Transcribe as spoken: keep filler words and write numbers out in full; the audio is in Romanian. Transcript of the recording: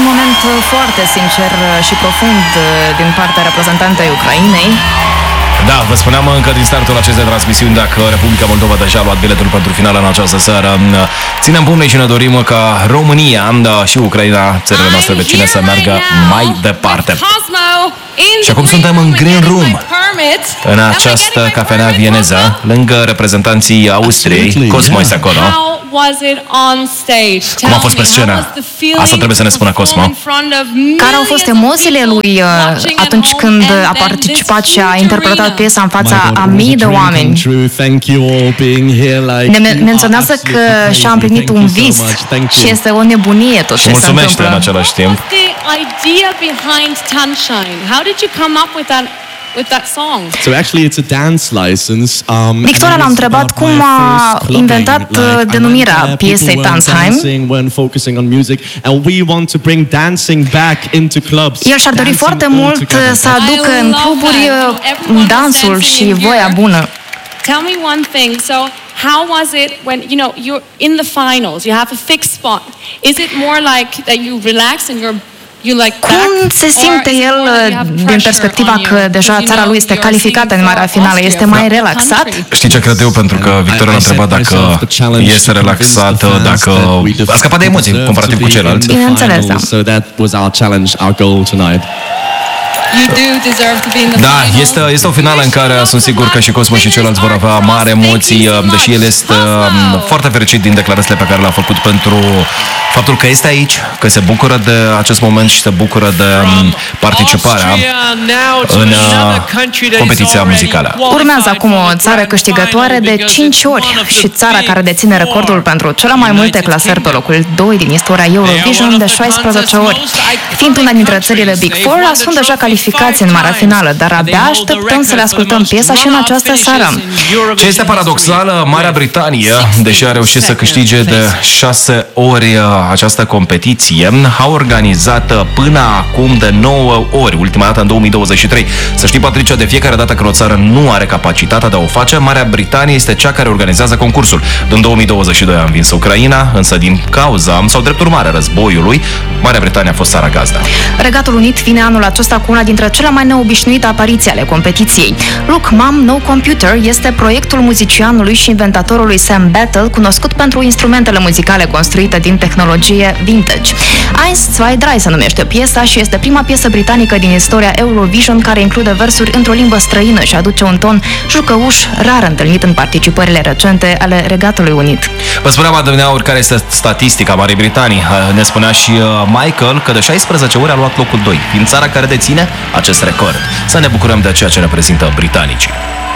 un moment foarte sincer și profund din partea reprezentantei Ucrainei. Da, vă spuneam încă din startul acestei transmisiuni, dacă Republica Moldova deja a luat biletul pentru finala în această seară, ținem pumnii și ne dorim ca România și Ucraina, țările noastre vecine, să meargă mai departe. Și acum suntem în Green Room, în această cafenea vieneză, lângă reprezentanții Austriei. Cosmo este acolo. Cum a fost pe scenă? Asta trebuie să ne spună Cosmo. Care au fost emoțiile lui atunci când a participat și a interpretat piesa în fața a mii de oameni? Ne menționează că și-a împlinit un vis și este o nebunie tot ce se întâmplă. Mulțumește în același timp. With that song. So actually it's a dance license. Um, Victoria l-a întrebat cum a inventat denumirea piesei Tanzheim. When focusing on music, and we want to bring dancing back into clubs. El și-ar dori foarte mult să aducă în cluburi dansul și voia bună. Tell me one thing. So how was it when, you know, you're in the finals, you have a fixed spot? Is it more like that you relax and you're Cum se simte el din perspectiva că deja țara lui este calificată în marea finală? Este mai relaxat? Știi ce cred eu? Pentru că Victoria l-a întrebat dacă este relaxată, dacă a scăpat de emoții comparativ cu ceilalți. Bineînțeles, da. Da, este, este o finală în care sunt sigur că și Cosmo și ceilalți vor avea mari emoții, deși el este foarte fericit din declarațiile pe care le-a făcut pentru faptul că este aici, că se bucură de acest moment și se bucură de participarea în competiția muzicală. Urmează acum o țară câștigătoare de cinci ori și țara care deține recordul pentru cele mai multe clasări pe locul doi din istoria Eurovision de șaisprezece ori. Fiind una dintre țările Big Four, sunt deja calificați în marea finală, dar abia așteptăm să le ascultăm piesa și în această seară. Ce este paradoxal, Marea Britanie, deși a reușit să câștige de șase ori această competiție, a organizat până acum de nouă ori, ultima dată în două mii douăzeci și trei. Să știi, Patricia, de fiecare dată când o țară nu are capacitatea de a o face, Marea Britanie este cea care organizează concursul. În două mii douăzeci și doi a învins Ucraina, însă din cauza, sau drept urmare războiului, Marea Britanie a fost țara gazdă. Regatul Unit vine anul acesta cu una dintre cele mai neobișnuite apariții ale competiției. Look Mom, No Computer este proiectul muzicianului și inventatorului Sam Battle, cunoscut pentru instrumentele muzicale construite din tehnologie vintage. eins, doi, trei se numește piesa și este prima piesă britanică din istoria Eurovision care include versuri într-o limbă străină și aduce un ton jucăuș rar întâlnit în participările recente ale Regatului Unit. Vă spuneam adineauri care este statistica Marii Britanii. Ne spunea și Michael că de șaisprezece ori a luat locul doi, fiind țara care deține acest record. Să ne bucurăm de ceea ce reprezintă britanicii.